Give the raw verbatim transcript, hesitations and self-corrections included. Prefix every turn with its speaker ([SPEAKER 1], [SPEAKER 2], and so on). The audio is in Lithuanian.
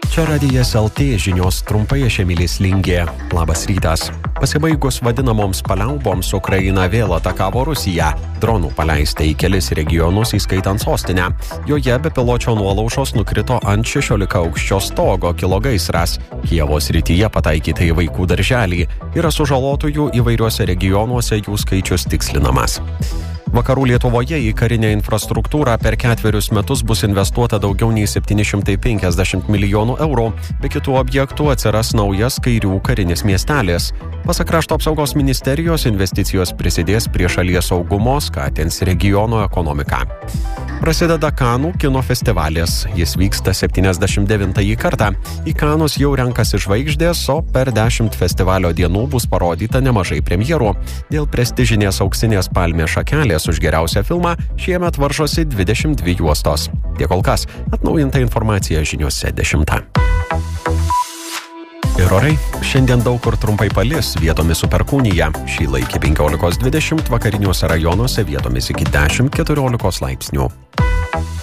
[SPEAKER 1] Čia Radijas L T žinios trumpai aš Emilis Lingė. Labas rytas. Pasibaigus vadinamoms paliauboms Ukraina vėl atakavo Rusiją. Dronų paleista į kelis regionus, įskaitant sostinę. Joje bepiločio nuolaužos nukrito ant šešiolika aukščio stogo, kilo gaisras. Kijevo srityje pataikyta į vaikų darželį. Yra sužalotųjų įvairiuose regionuose, jų skaičius tikslinamas. Vakarų Lietuvoje į karinę infrastruktūrą per ketverius metus bus investuota daugiau nei septyni šimtai penkiasdešimt milijonų eurų. Be kitų objektų atsiras naujas Kairių karinis miestelis. Pasak Krašto apsaugos ministerijos, investicijos prisidės prie šalies saugumo, skatins regiono ekonomiką. Prasideda Kanų kino festivalis. Jis vyksta septyniasdešimt devintąjį kartą. Į Kanus jau renkasi žvaigždės, o per dešimt festivalio dienų bus parodyta nemažai premjerų. Dėl prestižinės auksinės palmės šakelės už geriausią filmą šiemet varžosi dvidešimt dvi juostos. Tiek kol kas. Atnaujinta informacija žiniose dešimtą. Ir orai. Šiandien daug kur trumpai palis, vietomis su perkūnija. Šį laikį penkiolikos dvidešimt, vakariniuose rajonuose vietomis iki dešimt keturiolikos laipsnių.